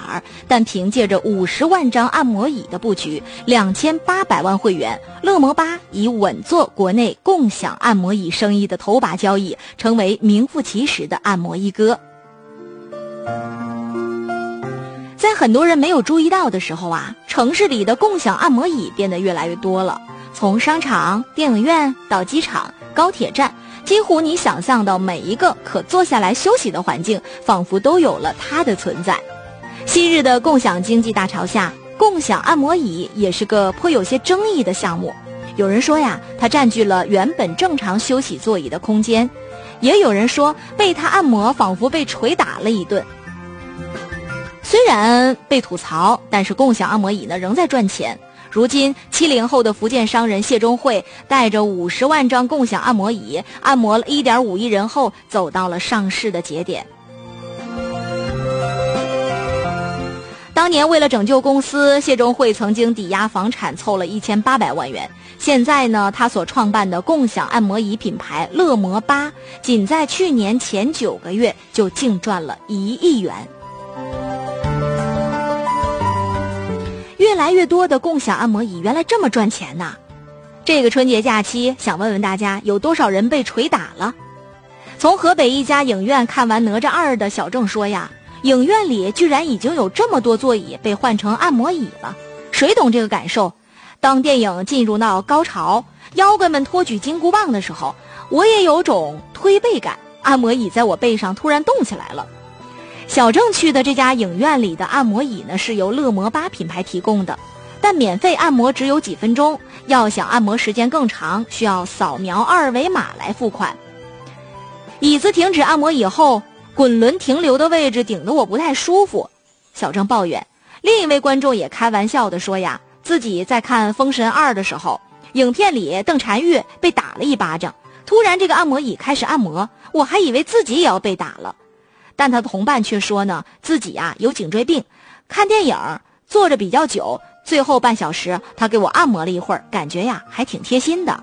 但凭借着50万张按摩椅的布局，2800万会员，乐摩巴已稳坐国内共享按摩椅生意的头把交椅，成为名副其实的按摩一哥。在很多人没有注意到的时候啊，城市里的共享按摩椅变得越来越多了。从商场、电影院到机场、高铁站，几乎你想象到每一个可坐下来休息的环境，仿佛都有了它的存在。昔日的共享经济大潮下，共享按摩椅也是个颇有些争议的项目。有人说呀，它占据了原本正常休息座椅的空间；也有人说，被它按摩仿佛被捶打了一顿。虽然被吐槽，但是共享按摩椅呢仍在赚钱。如今70后的福建商人谢忠惠带着50万张共享按摩椅，按摩了1.5亿人后，走到了上市的节点。当年为了拯救公司，谢忠惠曾经抵押房产凑了1800万元。现在呢，他所创办的共享按摩椅品牌乐摩巴，仅在去年前9个月就净赚了1亿元。越来越多的共享按摩椅原来这么赚钱呐！这个春节假期，想问问大家，有多少人被捶打了？从河北一家影院看完《哪吒2》的小郑说呀，影院里居然已经有这么多座椅被换成按摩椅了，谁懂这个感受？当电影进入到高潮，妖怪们托举金箍棒的时候，我也有种推背感，按摩椅在我背上突然动起来了。小郑去的这家影院里的按摩椅呢，是由乐摩巴品牌提供的，但免费按摩只有几分钟，要想按摩时间更长，需要扫描2维码来付款。椅子停止按摩以后，滚轮停留的位置顶得我不太舒服，小郑抱怨。另一位观众也开玩笑地说呀，自己在看《封神2》的时候，影片里邓婵玉被打了一巴掌，突然这个按摩椅开始按摩，我还以为自己也要被打了。但他的同伴却说呢，自己有颈椎病，看电影坐着比较久，最后半小时他给我按摩了一会儿，感觉还挺贴心的。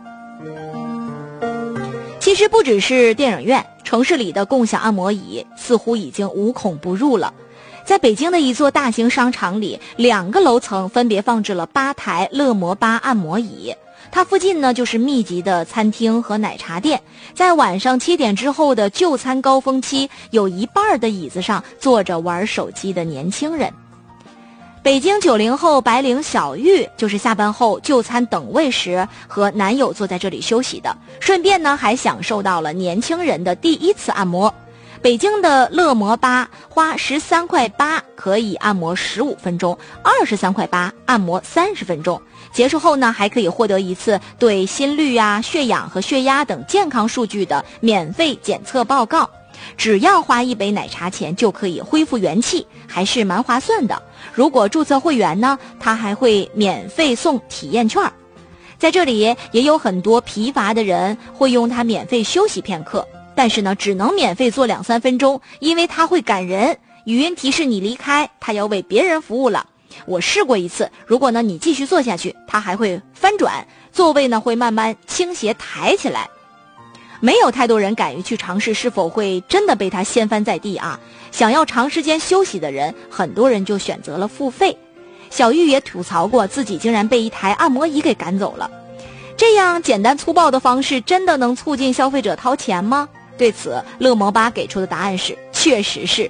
其实不只是电影院，城市里的共享按摩椅似乎已经无孔不入了。在北京的一座大型商场里，2个楼层分别放置了8台乐摩巴按摩椅。它附近呢就是密集的餐厅和奶茶店，在晚上7点之后的就餐高峰期，有一半的椅子上坐着玩手机的年轻人。北京90后白领小玉就是下班后就餐等位时和男友坐在这里休息的，顺便呢还享受到了年轻人的第一次按摩。北京的乐摩巴花13.8块可以按摩15分钟，23.8块按摩30分钟。结束后呢，还可以获得一次对心率血氧和血压等健康数据的免费检测报告。只要花1杯奶茶钱就可以恢复元气，还是蛮划算的。如果注册会员呢，他还会免费送体验券。在这里也有很多疲乏的人会用它免费休息片刻，但是呢，只能免费做2-3分钟，因为它会赶人，语音提示你离开，它要为别人服务了。我试过一次，如果呢你继续坐下去，它还会翻转，座位呢会慢慢倾斜抬起来。没有太多人敢于去尝试是否会真的被它掀翻在地啊！想要长时间休息的人，很多人就选择了付费。小玉也吐槽过自己竟然被一台按摩椅给赶走了。这样简单粗暴的方式真的能促进消费者掏钱吗？对此，乐摩巴给出的答案是确实是。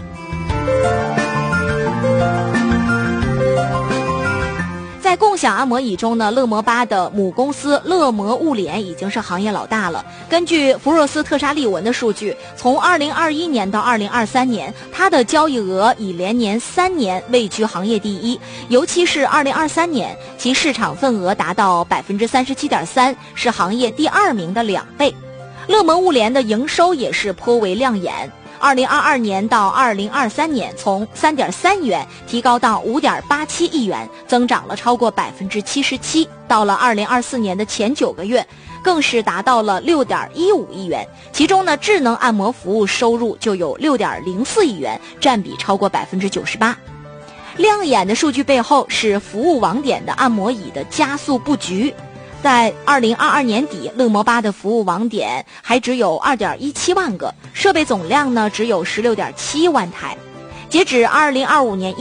在共享按摩椅中呢，乐摩巴的母公司乐摩物联已经是行业老大了。根据福若斯特沙利文的数据，从2021年到2023年，它的交易额已连年3年位居行业第一，尤其是2023年，其市场份额达到 37.3%， 是行业第2名的2倍。乐摩物联的营收也是颇为亮眼。2022年到2023年，从3.3亿元提高到5.87亿元，增长了超过77%。到了2024年的前9个月，更是达到了6.15亿元。其中呢，智能按摩服务收入就有6.04亿元，占比超过98%。亮眼的数据背后是服务网点的按摩椅的加速布局。在2022年底，乐摩巴的服务网点还只有 2.17万个，设备总量呢只有 16.7万台。截止2025年